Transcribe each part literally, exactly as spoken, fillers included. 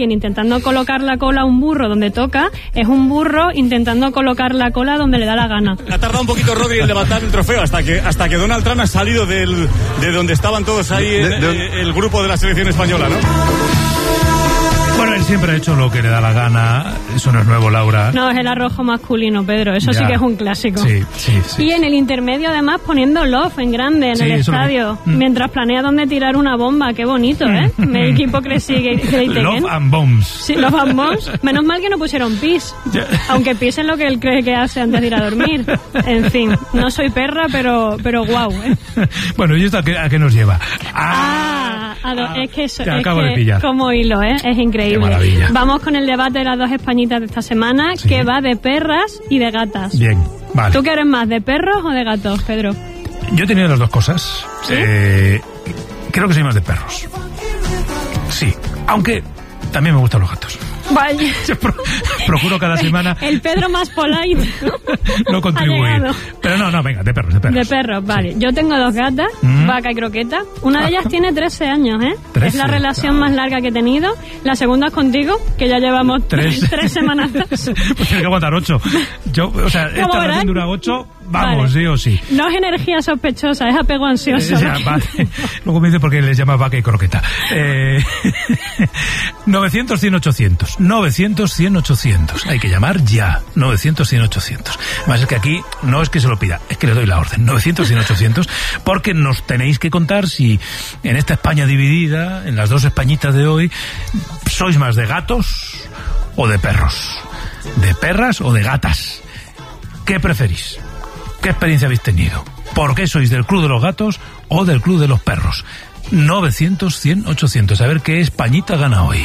alguien intentando colocar la cola a un burro donde toca, es un burro intentando colocar la cola donde le da la gana. Ha tardado un poquito Rodri en levantar el trofeo hasta que hasta que Donald Trump ha salido del, de donde estaban todos ahí en, de, de, el grupo de la selección española, ¿no? Bueno, él siempre ha hecho lo que le da la gana. Eso no es nuevo, Laura. No, es el arrojo masculino, Pedro. Eso ya. Sí que es un clásico. Sí, sí, sí. Y en el intermedio, además, poniendo love en grande en sí, el estadio. Me... Mientras planea dónde tirar una bomba. Qué bonito, ¿eh? Me hipocresía y Love and bombs. Sí, love and bombs. Menos mal que no pusieron pis. Aunque pis es lo que él cree que hace antes de ir a dormir. En fin, no soy perra, pero pero guau, ¿eh? Bueno, ¿y esto a qué, a qué nos lleva? Ah, ah, ah es que eso te es acabo que de pillar. Como hilo, ¿eh? Es increíble. Qué maravilla. Vamos con el debate de las dos españitas de esta semana, sí. que va de perras y de gatas. Bien, vale. ¿Tú qué eres más, de perros o de gatos, Pedro? Yo he tenido las dos cosas. ¿Sí? Eh, creo que soy más de perros. Sí, aunque también me gustan los gatos. Vaya. Yo pro, procuro cada semana. El Pedro más polite. No contribuir. Pero no, no, venga, de perros, de perros. De perros, vale. Sí. Yo tengo dos gatas, mm. Vaca y Croqueta. Una de ellas tiene trece años, ¿eh? trece, es la relación claro. más larga que he tenido. La segunda es contigo, que ya llevamos tres, tres semanas. Pues tienes que aguantar ocho. Yo, o sea, esta relación dura ocho. Vamos, vale. sí o sí. No es energía sospechosa, es apego ansioso. Eh, ya, vale. Luego me dice porque les llama Vaca y Croqueta. Eh, novecientos, cien, ochocientos. novecientos, cien, ochocientos. Hay que llamar ya. novecientos, cien, ochocientos. Además es que aquí no es que se lo pida, es que le doy la orden. novecientos, cien, ochocientos. Porque nos tenéis que contar si en esta España dividida, en las dos Españitas de hoy, sois más de gatos o de perros. De perras o de gatas. ¿Qué preferís? ¿Qué experiencia habéis tenido? ¿Por qué sois del club de los gatos o del club de los perros? novecientos, cien, ochocientos. A ver qué Españita gana hoy.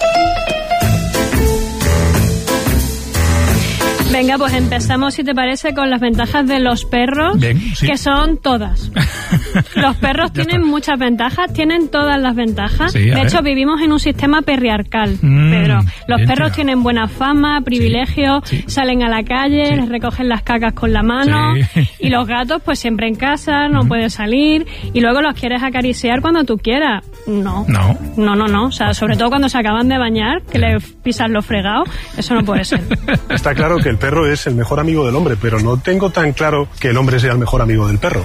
Venga, pues empezamos, si te parece, con las ventajas de los perros, Bien, sí. que son todas. Los perros tienen está. muchas ventajas, tienen todas las ventajas. Sí, de ver. hecho, vivimos en un sistema perriarcal, mm, Pedro. Los perros tirado. tienen buena fama, privilegios, sí, sí. salen a la calle, sí. les recogen las cacas con la mano. Sí. Y los gatos, pues siempre en casa, no mm. puedes salir. Y luego los quieres acariciar cuando tú quieras. No. No. No, no, no. O sea, sobre todo cuando se acaban de bañar, que le pisas los fregados, eso no puede ser. Está claro que el perro es el mejor amigo del hombre, pero no tengo tan claro que el hombre sea el mejor amigo del perro.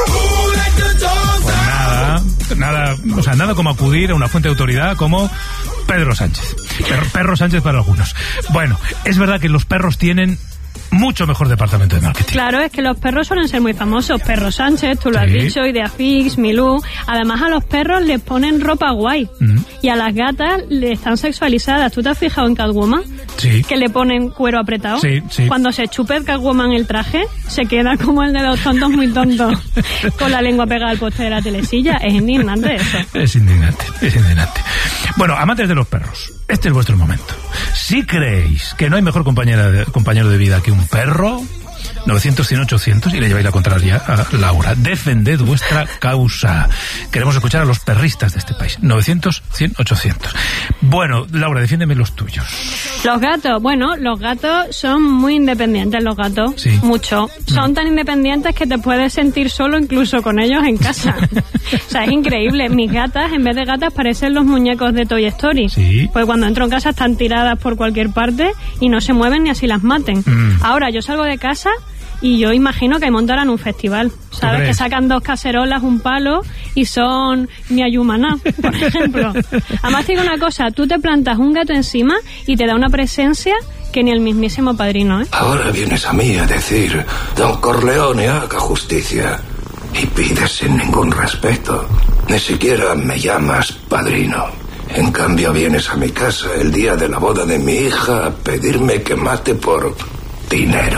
Pues nada, nada, o sea, nada como acudir a una fuente de autoridad como Pedro Sánchez. Perro, perro Sánchez para algunos. Bueno, es verdad que los perros tienen mucho mejor departamento de marketing. Claro, es que los perros suelen ser muy famosos. Perro Sánchez, tú lo sí. has dicho, Ideafix, Milú. Además, a los perros les ponen ropa guay. Mm. Y a las gatas le están sexualizadas. ¿Tú te has fijado en Catwoman? Sí. Que le ponen cuero apretado. Sí, sí. Cuando se chupe Catwoman el traje, se queda como el de los tontos muy tontos, con la lengua pegada al poste de la telesilla. Es indignante eso. Es indignante, es indignante. Bueno, amantes de los perros, este es vuestro momento. Si creéis que no hay mejor compañera de, compañero de vida que un perro, novecientos, cien, ochocientos y le lleváis la contraria a Laura. Defended vuestra causa. Queremos escuchar a los perristas de este país. novecientos, cien, ochocientos. Bueno, Laura, defiéndeme los tuyos. Los gatos, bueno, los gatos son muy independientes, los gatos. Sí. Mucho. Son tan independientes que te puedes sentir solo incluso con ellos en casa. O sea, es increíble. Mis gatas, en vez de gatas, parecen los muñecos de Toy Story. Sí. Pues cuando entro en casa están tiradas por cualquier parte y no se mueven ni así las maten. Mm. Ahora, yo salgo de casa y yo imagino que montarán un festival, ¿sabes? Que sacan dos cacerolas, un palo y son Nyayumaná, por ejemplo. Además, te digo una cosa, tú te plantas un gato encima y te da una presencia que ni el mismísimo Padrino, ¿eh? Ahora vienes a mí a decir, Don Corleone, haga justicia. Y pides sin ningún respeto. Ni siquiera me llamas Padrino. En cambio, vienes a mi casa el día de la boda de mi hija a pedirme que mate por dinero.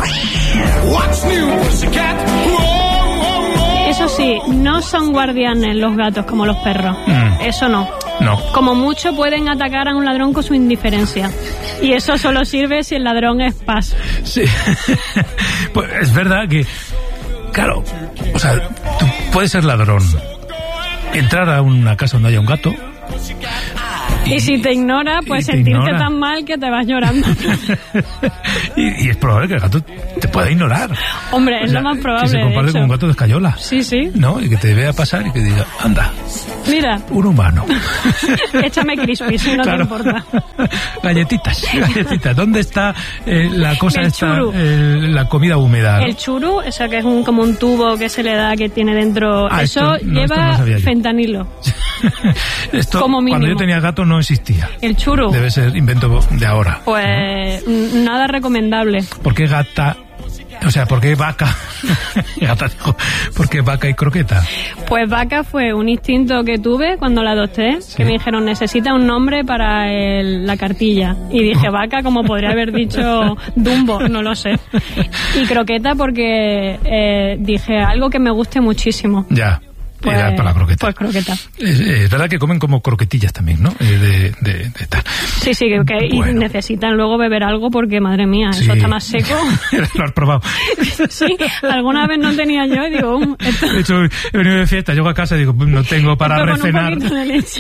Eso sí, no son guardianes los gatos como los perros. Mm. Eso no. No. Como mucho pueden atacar a un ladrón con su indiferencia. Y eso solo sirve si el ladrón es paz. Sí. Pues es verdad que, claro, o sea, tú puedes ser ladrón, entrar a una casa donde haya un gato, Y, y si te ignora, pues sentirte ignora. tan mal que te vas llorando. y, y es probable que el gato te pueda ignorar. Hombre, o es sea, lo más probable. Que se comparte con un gato de escayola. Sí, sí. ¿No? Y que te vea pasar y que diga, anda. Mira. Un humano. Échame crispy, si no claro. te importa. Galletitas, galletitas. ¿Dónde está eh, la cosa el esta, eh, la comida húmeda? ¿No? El churu, eso que es un, como un tubo que se le da, que tiene dentro... Ah, eso esto, no, lleva esto no fentanilo. Esto, como mínimo. Cuando yo tenía gato no existía. El churu. Debe ser invento de ahora. Pues ¿no? nada recomendable. ¿Por qué gata? O sea, ¿por qué vaca? Gata dijo, ¿por qué vaca y croqueta? Pues vaca fue un instinto que tuve cuando la adopté, sí. que me dijeron, necesita un nombre para el, la cartilla. Y dije, vaca, como podría haber dicho Dumbo, no lo sé. Y croqueta porque eh, dije, algo que me guste muchísimo. Ya. Pues, era para la croqueta. Pues croqueta. Es, es verdad que comen como croquetillas también, ¿no? Eh, de, de, de tal. Sí, sí, que, que bueno. y necesitan luego beber algo porque, madre mía, sí. eso está más seco. Lo has probado. Sí, alguna vez no tenía yo y digo... Um, esto... De hecho, he venido de fiesta, llego a casa y digo, no tengo para esto recenar. Con un poquito de leche.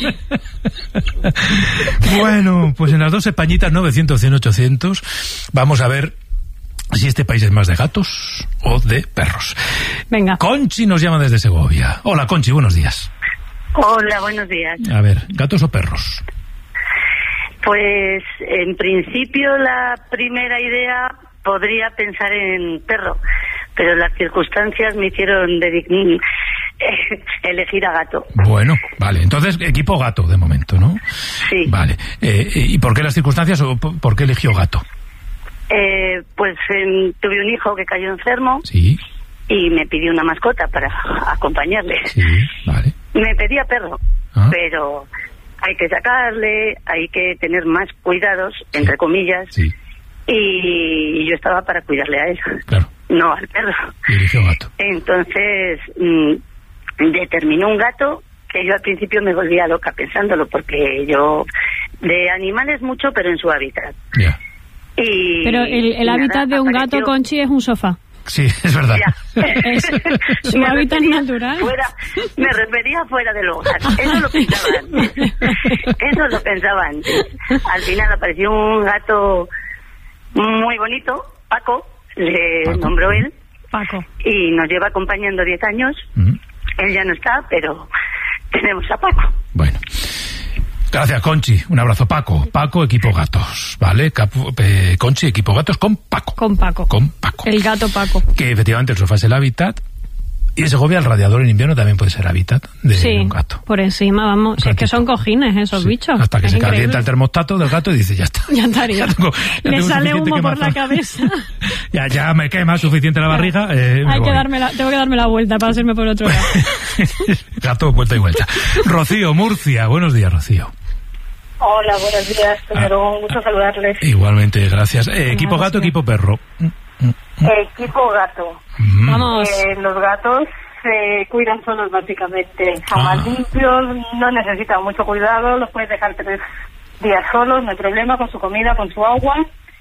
Bueno, pues en las dos Españitas novecientos, cien, ochocientos vamos a ver si este país es más de gatos o de perros. Venga. Conchi nos llama desde Segovia. Hola, Conchi, buenos días. Hola, buenos días. A ver, ¿gatos o perros? Pues, en principio, la primera idea podría pensar en perro, pero las circunstancias me hicieron dedic- elegir a gato. Bueno, vale. Entonces, equipo gato, de momento, ¿no? Sí. Vale. Eh, ¿Y por qué las circunstancias o por qué eligió gato? Eh, pues eh, tuve un hijo que cayó enfermo sí. y me pidió una mascota para acompañarle. Sí, vale. Me pedía perro, ¿Ah? pero hay que sacarle, hay que tener más cuidados, sí. entre comillas, sí. y yo estaba para cuidarle a él, claro. no al perro. Y eligió gato. Entonces mmm, determinó un gato que yo al principio me volvía loca pensándolo, porque yo de animales mucho, pero en su hábitat. Ya. Yeah. Y, pero el, el hábitat de un apareció... gato, Conchi, es un sofá. Sí, es verdad. Es, su me hábitat natural. Fuera, me refería fuera del hogar. Eso lo pensaba antes. Eso lo pensaba antes. Al final apareció un gato muy bonito, Paco, le Paco. nombró él. Paco. Y nos lleva acompañando diez años. Mm. Él ya no está, pero tenemos a Paco. Bueno. Gracias, Conchi. Un abrazo, Paco. Paco, equipo gatos, ¿vale? Capo, eh, Conchi, equipo gatos con Paco. Con Paco. Con Paco. El gato Paco. Que efectivamente el sofá es el hábitat. Y en Segovia el radiador en invierno también puede ser hábitat de sí, un gato. Por encima, vamos. Si es que son cojines esos sí. bichos. Hasta que es se increíble. calienta el termostato del gato y dice, ya está. Ya estaría. Ya tengo, ya Le sale humo por la cabeza. ya, ya me quema suficiente la barriga. Eh, Hay que darme la, tengo que darme la vuelta para hacerme por otro lado. Gato, vuelta y vuelta. Rocío, Murcia. Buenos días, Rocío. Hola, buenos días, pero ah, un gusto saludarles. Igualmente, gracias. Eh, ¿Equipo gato, equipo perro? Equipo gato. Mm. Vamos. Eh, los gatos se cuidan solos, básicamente. Son Ah. más limpios, no necesitan mucho cuidado, los puedes dejar tres días solos, no hay problema, con su comida, con su agua.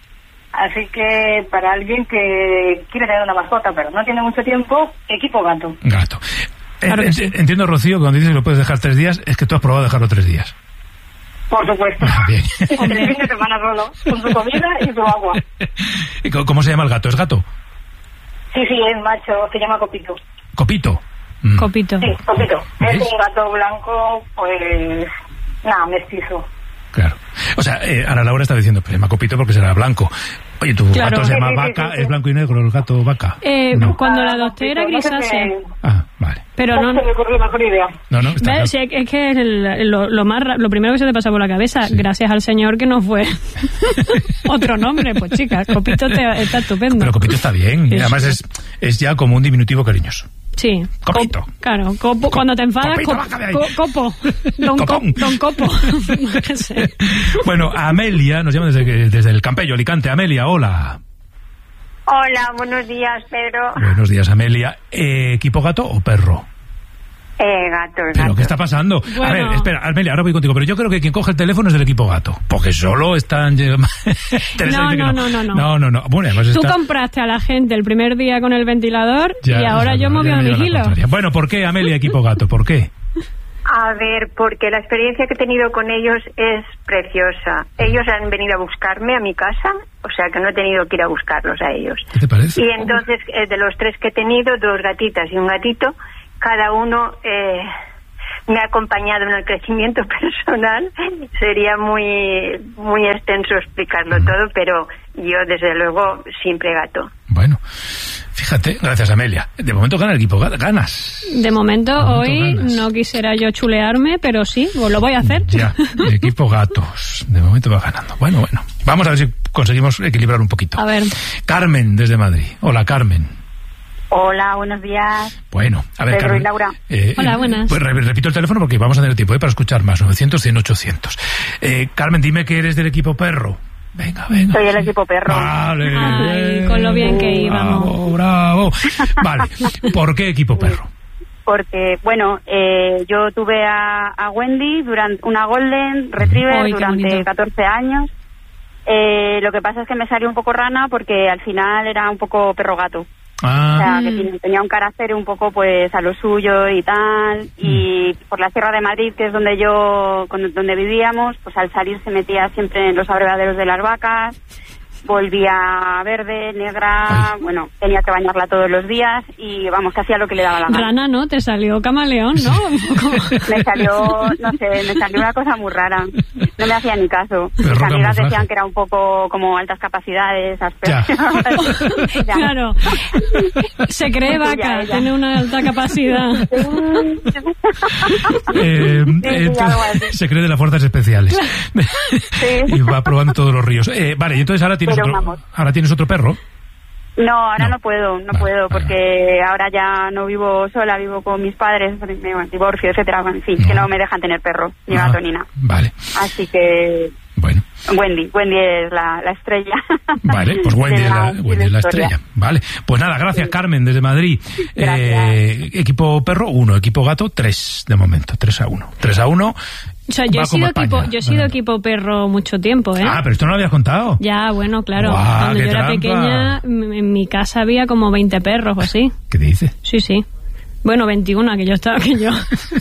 Así que para alguien que quiere tener una mascota, pero no tiene mucho tiempo, equipo gato. Gato. Claro que Ent- sí. Entiendo, Rocío, que cuando dices que lo puedes dejar tres días, es que tú has probado dejarlo tres días. Por supuesto. Ah, bien. El fin de semana solo, con su comida y su agua. ¿Y co- ¿Cómo se llama el gato? ¿Es gato? Sí, sí, es macho, se llama Copito. Copito. Mm. Copito. Sí, Copito. ¿Ves? Es un gato blanco, pues, nada, mestizo. Claro. O sea, eh, Ana Laura estaba diciendo, pues se llama Copito porque será blanco. Oye, tu Claro. gato se llama Sí, sí, sí, Vaca, sí. ¿es blanco y negro el gato Vaca? Eh, No. Cuando Ah, la adopté era Copito, no sé grisácea. qué- Ah, vale. Pero no... se me ocurrió mejor idea. No, no, está ¿Ves? claro. Sí, es que es el- lo, lo más ra- lo primero que se te pasa por la cabeza, Sí. gracias al señor que no fue otro nombre, pues chicas, Copito te- está estupendo. Pero Copito está bien. Sí, Y además sí. es, es ya como un diminutivo cariñoso. Sí. Copito. Cop- claro, copo, cuando te enfadas, Copito, cop- bájame ahí. co- copo. Don, Cop- Copón. don Copo. Qué sé. Bueno, Amelia, nos llama desde, desde el Campello, Alicante. Amelia, hola. Hola, buenos días, Pedro. Buenos días, Amelia. Eh, ¿Equipo gato o perro? Eh, gato, ¿Pero gato. qué está pasando? Bueno. A ver, espera, Amelia, ahora voy contigo, pero yo creo que quien coge el teléfono es del equipo gato, porque solo están... Teresa No, dice que no, no, no, no. No, no, no. Bueno, además Tú está... compraste a la gente el primer día con el ventilador Ya, y ahora ya, yo ya moví me a lleva mi la hilo. contraria. Bueno, ¿por qué, Amelia, equipo gato? ¿Por qué? A ver, porque la experiencia que he tenido con ellos es preciosa. Ellos han venido a buscarme a mi casa, o sea que no he tenido que ir a buscarlos a ellos. ¿Qué te parece? Y entonces, eh, de los tres que he tenido, dos gatitas y un gatito, cada uno eh, me ha acompañado en el crecimiento personal. Sería muy, muy extenso explicarlo mm. todo, pero yo, desde luego, siempre gato. Bueno, fíjate, gracias Amelia. De momento gana el equipo, ganas. De momento, de momento hoy ganas. No quisiera yo chulearme, pero sí, pues lo voy a hacer. Ya, el equipo gatos. De momento va ganando. Bueno, bueno. Vamos a ver si conseguimos equilibrar un poquito. A ver. Carmen, desde Madrid. Hola, Carmen. Hola, buenos días. Bueno, a ver, Pedro Carmen. y Laura. Eh, Hola, buenas. Pues repito el teléfono porque vamos a tener tiempo ¿eh? para escuchar más. novecientos, cien, ochocientos. Eh, Carmen, dime que eres del equipo perro. Venga, venga. Soy el equipo perro. Vale. Ay, con lo bien que íbamos. Bravo, bravo. Vale, ¿por qué equipo perro? Porque, bueno, eh, yo tuve a, a Wendy, durante una Golden Retriever, Ay, durante catorce años. Eh, lo que pasa es que me salió un poco rana porque al final era un poco perro gato. Ah. O sea, que tenía, tenía un carácter un poco pues a lo suyo y tal. Y mm. por la Sierra de Madrid, que es donde yo, donde vivíamos, pues al salir se metía siempre en los abrevaderos de las vacas. Volvía verde, negra, Ay. bueno, tenía que bañarla todos los días y vamos, que hacía lo que le daba la gana. Rana, ¿no? Te salió camaleón, ¿no? Me salió, no sé, me salió una cosa muy rara. No me hacía ni caso. Pero Mis amigas camuflaje. decían que era un poco como altas capacidades, Ya. Claro. Se cree vaca, Ya, ya. tiene una alta capacidad. Eh, eh, se cree de las fuerzas especiales. Y va probando todos los ríos. Eh, vale, y entonces ahora tienes, Pero otro, vamos. ahora tienes otro perro. No, ahora No. no, puedo, no Vale, puedo, vale, porque ahora ya no vivo sola, vivo con mis padres, me- divorcio, etcétera, en fin, No. que no me dejan tener perro, ni Ah, gato, ni nada. Vale, Así que bueno. Wendy, Wendy es la, la estrella. Vale, pues Wendy de es la, de Wendy es la historia. estrella. Vale, pues nada, gracias Carmen desde Madrid. Gracias. Eh, equipo perro, uno. Equipo gato, tres de momento. Tres a uno. Tres a uno. O sea, yo Va he sido como equipo, España, yo he sido ganando. equipo perro mucho tiempo, ¿eh? Ah, pero esto no lo habías contado. Ya, bueno, claro. Guau, Cuando qué yo era trampa. pequeña, m- en mi casa había como veinte perros o así. ¿Qué te dice? Sí, sí. Bueno, veintiuno, que yo estaba, que yo...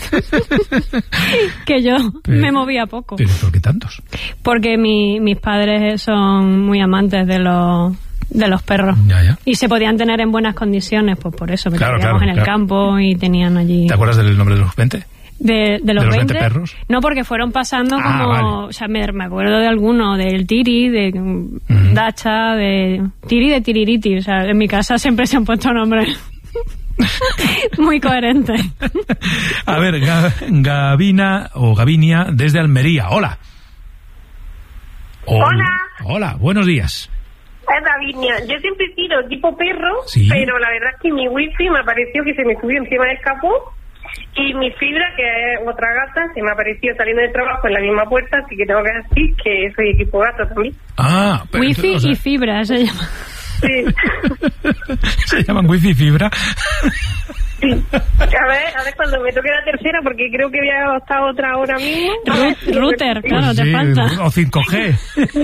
que yo Pero- me movía poco. ¿Pero por qué tantos? Porque mi, mis padres son muy amantes de los de los perros. Ya, ya. Y se podían tener en buenas condiciones, pues por eso, porque Claro, vivíamos claro, en el claro. campo y tenían allí... ¿Te acuerdas del nombre de los veinte? De, de los ¿De los veinte, veinte perros? No, porque fueron pasando Ah, como... vale. O sea, me, me acuerdo de alguno, del Tiri, de Ujú. Dacha, de... Tiri de Tiririti. O sea, en mi casa siempre se han puesto nombres muy coherentes. A ver, Ga- Gavina o Gavinia desde Almería. Hola. Hola. Hola, buenos días. Es Davinia. Yo siempre he sido tipo perro, Sí. pero la verdad es que mi wifi me apareció que se me subió encima del capó y mi fibra, que es otra gata, se me apareció saliendo del trabajo en la misma puerta, así que tengo que decir que soy equipo gato también. Ah, pero Wifi entonces, o y sea, fibra, se llama. Sí. se llaman wifi y fibra. Sí. A ver, a ver cuando me toque la tercera, porque creo que voy a adoptar otra ahora mismo. Ru- router, claro, Pues te sí, falta. o cinco G.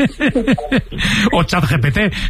O chat G P T.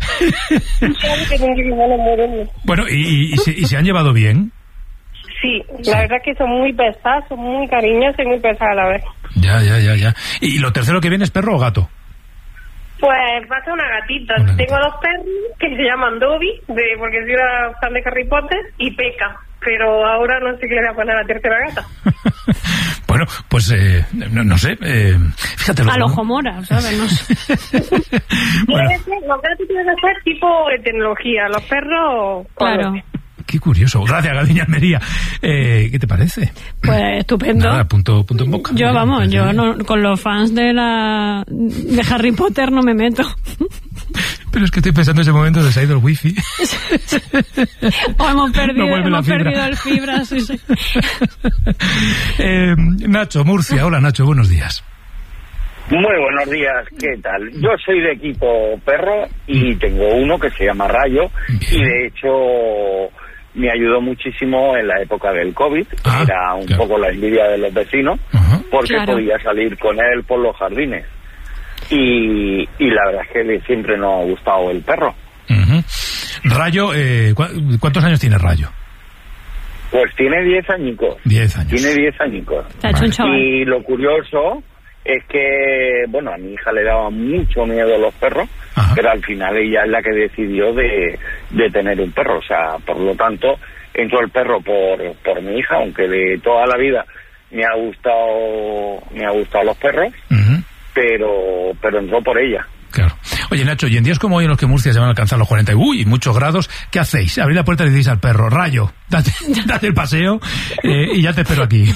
Bueno, ¿y, y, y se, y se han llevado bien? Sí, la verdad es que son muy pesadas, son muy cariñosas y muy pesadas a la vez. Ya, ya, ya, ya. ¿Y lo tercero que viene es perro o gato? Pues va a ser una gatita. Una Tengo dos perros que se llaman Dobby, de, porque soy una fan de Harry Potter, y Peca. Pero ahora no sé qué le voy a poner a la tercera gata. Bueno, pues eh, no, no sé. Eh, fíjate. Al ojo mora, ¿sabes? No sé. Bueno, Tiene que ser- Los gatos tienen que ser tipo de tecnología. Los perros... Claro. qué curioso. Gracias, Gavinia Almería. Eh, ¿Qué te parece? Pues estupendo. Nada, punto, punto en boca. Yo, Eh, vamos, pues, yo eh, no, con los fans de la de Harry Potter no me meto. Pero es que estoy pensando en ese momento de se ha ido el wifi. O hemos perdido, No vuelve la hemos fibra. perdido el fibra, sí, sí. eh, Nacho, Murcia. Hola, Nacho, buenos días. Muy buenos días, ¿qué tal? Yo soy de equipo perro y tengo uno que se llama Rayo. Bien. Y de hecho me ayudó muchísimo en la época del COVID, que Ah, era un claro. poco la envidia de los vecinos, Ajá. porque Claro. podía salir con él por los jardines. Y, y la verdad es que le- siempre nos ha gustado el perro. Ujú. Rayo, eh, ¿cu- ¿cuántos años tiene Rayo? Pues tiene diez añicos. Diez años. Tiene diez añicos. Te ha hecho un chaval. Y lo curioso es que, bueno, a mi hija le daba mucho miedo a los perros, Ajá. pero al final ella es la que decidió de, de tener un perro. O sea, por lo tanto, entró el perro por, por mi hija, aunque de toda la vida me ha gustado, me ha gustado los perros, uh-huh. pero, pero entró por ella. Claro. Oye, Nacho, y en días como hoy en los que Murcia se van a alcanzar los cuarenta y uy, muchos grados, ¿qué hacéis? Abrid la puerta y le decís al perro, Rayo, date, date el paseo eh, y ya te espero aquí.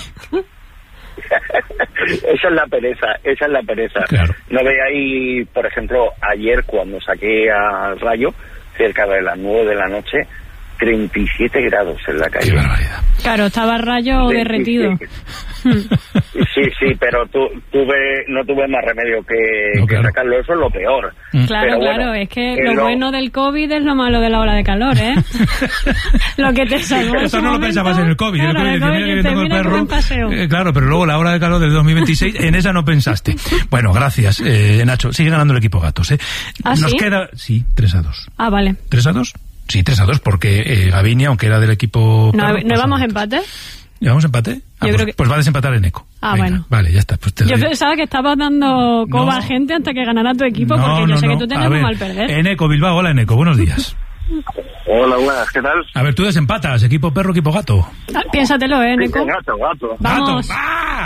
Esa es la pereza, esa es la pereza. Claro. No veáis, por ejemplo, ayer cuando saqué al Rayo, cerca de las nueve de la noche, treinta y siete grados en la calle. Qué barbaridad. Claro, estaba Rayo sí, derretido. Sí, sí, sí, sí, pero tu, tuve, no tuve más remedio que, no, que claro. sacarlo, eso es lo peor. Claro, pero claro, bueno, es que eh, lo no. bueno del COVID es lo malo de la ola de calor, ¿eh? Lo que te salvó. Eso no momento, lo pensabas en el COVID. Claro, el COVID, el COVID mira que te tengo el perro. paseo. Eh, claro, pero luego la ola de calor del dos mil veintiséis, en esa no pensaste. Bueno, gracias, eh, Nacho. Sigue ganando el equipo Gatos, ¿eh? ¿Ah, Nos sí? queda... Sí, tres a dos. Ah, vale. ¿tres a dos? Sí, tres a dos, porque eh, Gavinia, aunque era del equipo... ¿No, perro, ¿no íbamos a empate? ¿Llevamos empate? Ah, Yo pues, creo que... pues va a desempatar en Eco. Ah, Venga, bueno. Vale, ya está. Pues te yo doy... pensaba que estabas dando coba no. a gente hasta que ganara tu equipo, no, porque yo no, sé no. que tú tienes muy mal perder. En Eco, Bilbao. Hola, en Eco. Buenos días. Hola, buenas. ¿Qué tal? A ver, tú desempatas. Equipo perro, equipo gato. Ah, piénsatelo, ¿eh, Neco? Gato, gato. Vamos. Gato. ¡Ah!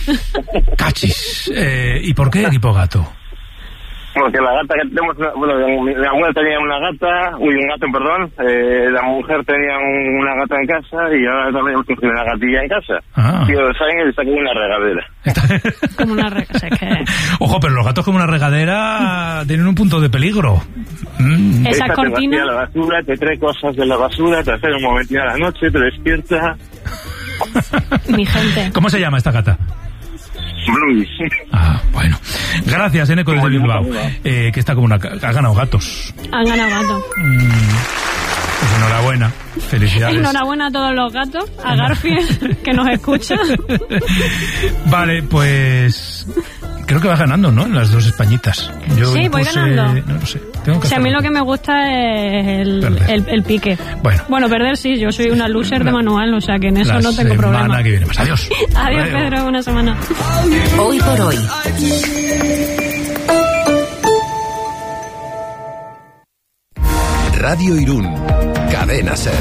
Cachis. Eh, ¿Y por qué equipo gato? Porque la gata que tenemos, bueno, mi, mi abuela tenía una gata, uy, un gato, perdón, eh, la mujer tenía un, una gata en casa y ahora también hemos cogido una gatilla en casa. Ah. Tío, saben, está como una regadera. Como una regadera, o sea, que... Ojo, pero los gatos como una regadera tienen un punto de peligro. Mm. Esa cortina... Te la basura, te trae cosas de la basura, te hace un momentín a la noche, te despierta. Mi gente. ¿Cómo se llama esta gata? Blues. Ah, bueno. Gracias, Eneco, desde Bilbao. Eh, que está como una... Ha ganado gatos. Han ganado gatos. Mm, pues enhorabuena. Felicidades. Enhorabuena a todos los gatos. A Garfield, que nos escucha. Vale, pues... Creo que va ganando, ¿no? En las dos Españitas. Yo sí, impuse... voy ganando. No lo sé. Tengo que o sea, a mí lo que me gusta es el, el, el pique. Bueno. Bueno, perder sí, yo soy una loser la, de manual, o sea que en eso la no tengo problema. semana que viene más. Adiós. Adiós, Pedro, una semana. Hoy por hoy. Radio Irún. Cadena Ser.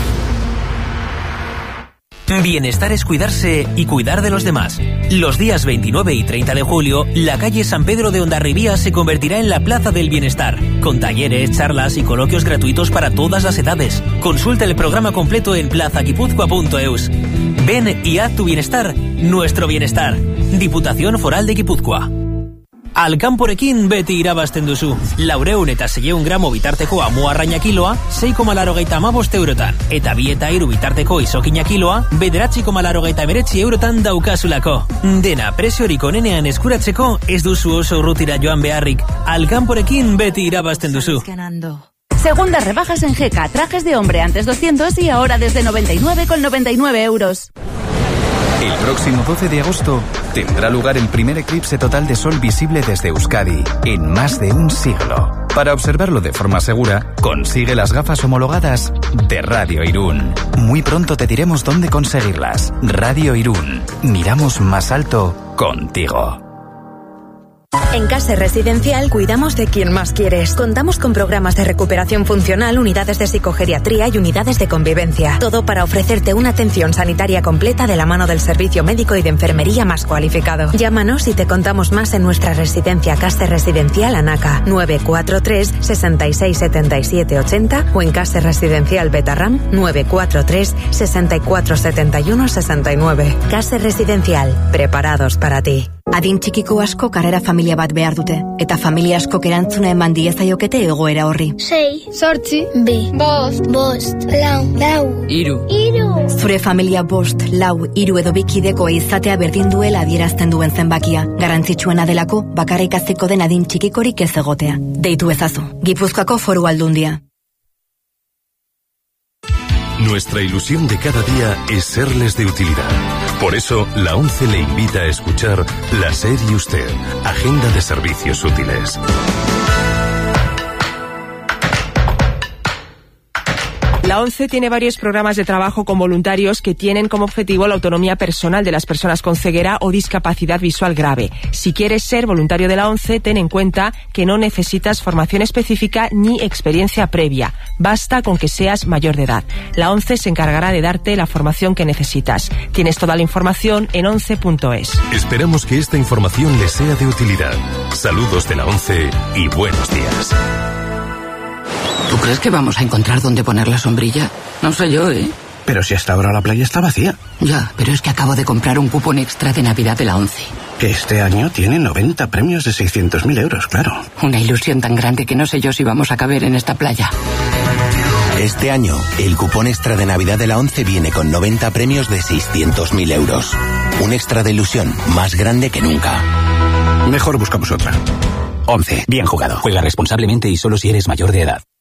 Bienestar es cuidarse y cuidar de los demás. Los días veintinueve y treinta de julio, la calle San Pedro de Hondarribía se convertirá en la Plaza del Bienestar, con talleres, charlas y coloquios gratuitos para todas las edades. Consulta el programa completo en plaza guipúzcoa punto eus. Ven y haz tu bienestar, nuestro bienestar. Diputación Foral de Guipúzcoa. Alkanporekin beti irabazten duzu. Laureun eta seiehun gramo bitarteko amua arraina kiloa, sei koma laurogeita hamabost eurotan. Eta bi eta hiru bitarteko izokina kiloa, bederatzi koma laurogeita hemeretzi eurotan daukazulako. Dena preziorik onenean eskuratzeko, ez duzu oso urrutira joan beharrik. Alkanporekin beti irabazten duzu. Segundas rebajas en Geka, trajes de hombre antes doscientos y ahora desde noventa y nueve con noventa y nueve euros. El próximo doce de agosto tendrá lugar el primer eclipse total de sol visible desde Euskadi en más de un siglo. Para observarlo de forma segura, consigue las gafas homologadas de Radio Irún. Muy pronto te diremos dónde conseguirlas. Radio Irún. Miramos más alto contigo. En Case Residencial cuidamos de quien más quieres. Contamos con programas de recuperación funcional, unidades de psicogeriatría y unidades de convivencia. Todo para ofrecerte una atención sanitaria completa de la mano del servicio médico y de enfermería más cualificado. Llámanos y te contamos más en nuestra residencia Case Residencial Anaca, nueve cuatro tres, seis seis siete siete ocho cero o en Case Residencial Betarram, nueve cuatro tres, seis cuatro siete uno seis nueve. Case Residencial, preparados para ti. Adin txikiko asko karrera familia bat behar dute, eta familia askok erantzuna eman diezaiokete egoera horri. Sei, sortzi, bi, bost, bost, lau, lau, iru, iru. Zure familia bost, lau, iru edo bikideko izatea berdin duela adierazten duen zenbakia. Garrantzitsuena delako, bakarrik aziko den adin txikikorik ez egotea. Deitu ezazu, Gipuzkoako Foru Aldundia. Nuestra ilusión de cada día es serles de utilidad. Por eso, la ONCE le invita a escuchar La SER y Usted, Agenda de Servicios Útiles. La ONCE tiene varios programas de trabajo con voluntarios que tienen como objetivo la autonomía personal de las personas con ceguera o discapacidad visual grave. Si quieres ser voluntario de la ONCE, ten en cuenta que no necesitas formación específica ni experiencia previa. Basta con que seas mayor de edad. La ONCE se encargará de darte la formación que necesitas. Tienes toda la información en once punto es. Esperamos que esta información les sea de utilidad. Saludos de la ONCE y buenos días. ¿Tú crees que vamos a encontrar dónde poner la sombrilla? No sé yo, ¿eh? Pero si hasta ahora la playa está vacía. Ya, pero es que acabo de comprar un cupón extra de Navidad de la ONCE. Que este año tiene noventa premios de seiscientos mil euros, claro. Una ilusión tan grande que no sé yo si vamos a caber en esta playa. Este año, el cupón extra de Navidad de la ONCE viene con noventa premios de seiscientos mil euros. Un extra de ilusión más grande que nunca. Mejor buscamos otra. ONCE. Bien jugado. Juega responsablemente y solo si eres mayor de edad.